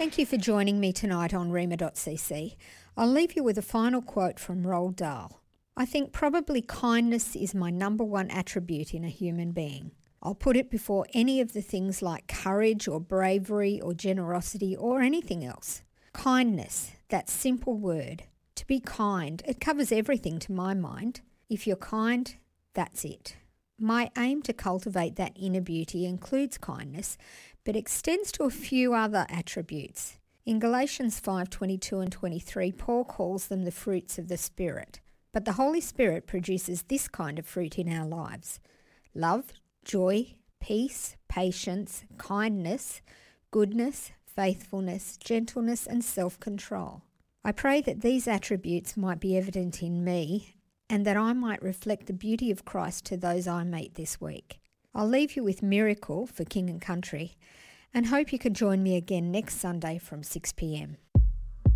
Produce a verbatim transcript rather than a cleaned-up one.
Thank you for joining me tonight on Rhema dot c c. I'll leave you with a final quote from Roald Dahl. I think probably kindness is my number one attribute in a human being. I'll put it before any of the things like courage or bravery or generosity or anything else. Kindness, that simple word. To be kind, it covers everything to my mind. If you're kind, that's it. My aim to cultivate that inner beauty includes kindness, but extends to a few other attributes. In Galatians five twenty-two and twenty-three, Paul calls them the fruits of the Spirit. But the Holy Spirit produces this kind of fruit in our lives: love, joy, peace, patience, kindness, goodness, faithfulness, gentleness, and self-control. I pray that these attributes might be evident in me and that I might reflect the beauty of Christ to those I meet this week. I'll leave you with Miracle for King and Country and hope you can join me again next Sunday from six p m.